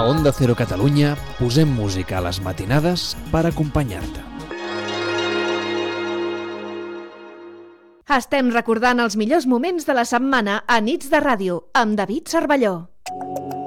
Onda Cero Catalunya posem música a les matinades per acompanyar-te. Estem recordant els millors moments de la setmana a Nits de Ràdio amb David Cervelló.